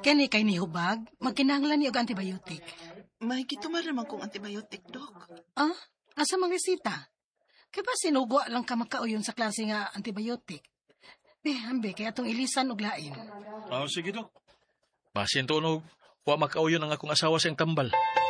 Kani kay ni hubag, magkinahanglan ni og antibiotic. May gitumar naman kong antibiotic, Dok. Ah, asa mang resita? Kay ba sinugwa lang ka makauyon sa klase nga antibiotic? Ambe, kaya atong ilisan og lain. Sige, Dok. Basin to, wa makauyon ang akong asawa sa tambal.